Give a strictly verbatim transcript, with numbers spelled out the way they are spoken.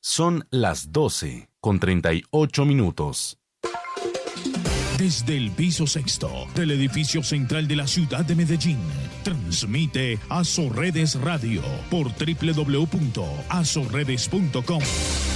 Son las doce con treinta y ocho minutos. Desde el piso sexto del edificio central de la ciudad de Medellín, transmite Azorredes Radio por doble u doble u doble u punto azorredes punto com.